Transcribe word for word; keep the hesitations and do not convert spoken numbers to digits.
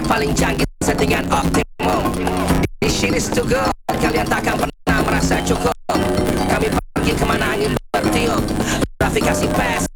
paling canggih settingan optimum. This shit is too good, kalian takkan pernah merasa cukup. Kami pergi kemana angin bertiup, grafikasi fast,